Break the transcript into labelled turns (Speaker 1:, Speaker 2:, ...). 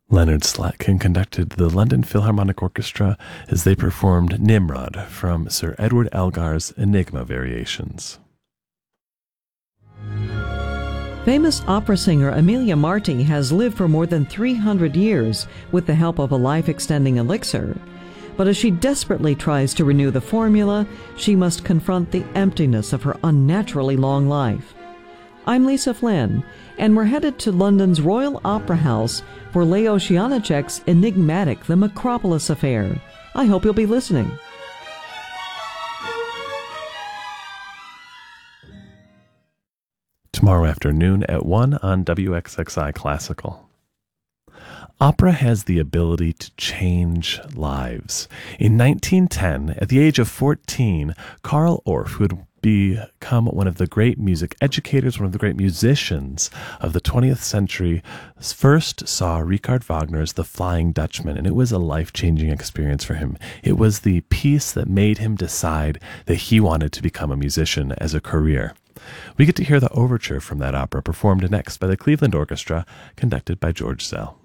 Speaker 1: Leonard Slatkin conducted the London Philharmonic Orchestra as they performed Nimrod from Sir Edward Elgar's Enigma Variations.
Speaker 2: Famous opera singer Emilia Marti has lived for more than 300 years with the help of a life-extending elixir. But as she desperately tries to renew the formula, she must confront the emptiness of her unnaturally long life. I'm Lisa Flynn, and we're headed to London's Royal Opera House for Leo Janacek's enigmatic The Macropolis Affair. I hope you'll be listening.
Speaker 1: Tomorrow afternoon at 1 on WXXI Classical. Opera has the ability to change lives. In 1910, at the age of 14, Carl Orff, who had become one of the great music educators, one of the great musicians of the 20th century, first saw Richard Wagner's The Flying Dutchman, and it was a life-changing experience for him. It was the piece that made him decide that he wanted to become a musician as a career. We get to hear the overture from that opera performed next by the Cleveland Orchestra, conducted by George Szell.